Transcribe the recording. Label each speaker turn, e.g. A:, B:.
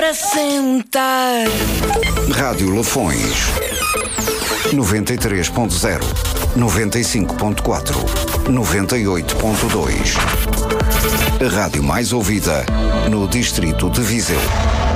A: para sentar.
B: Rádio Lafões 93.0, 95.4, 98.2. A rádio mais ouvida no distrito de Viseu.